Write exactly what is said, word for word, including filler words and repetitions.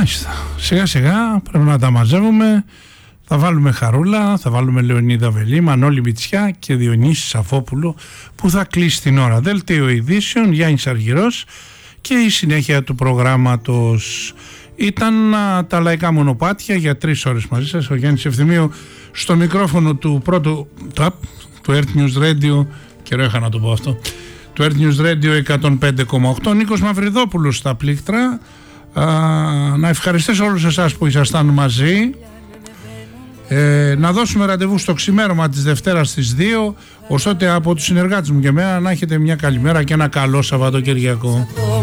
Μάλιστα. Σιγά σιγά πρέπει να τα μαζεύουμε. Θα βάλουμε Χαρούλα, θα βάλουμε Λεωνίδα Βελή, Μανώλη Μητσιά και Διονύση Σαφόπουλο που θα κλείσει την ώρα. Δελτίο ειδήσεων, Γιάννης Αργυρός και η συνέχεια του προγράμματος. Ήταν α, τα λαϊκά μονοπάτια για τρεις ώρες μαζί σας. Ο Γιάννης Ευθυμίου στο μικρόφωνο του πρώτου ταπ, του Earth News Radio, καιρό είχα να το πω αυτό, του Earth News Radio εκατόν πέντε κόμμα οκτώ. Νίκος Μαυριδόπουλος στα πλήκτρα. Α, να ευχαριστήσω όλους εσάς που ήσασταν μαζί. Ε, να δώσουμε ραντεβού στο ξημέρωμα της Δευτέρας στις δύο, ωστότε από τους συνεργάτες μου και εμένα να έχετε μια καλημέρα και ένα καλό Σαββατοκυριακό.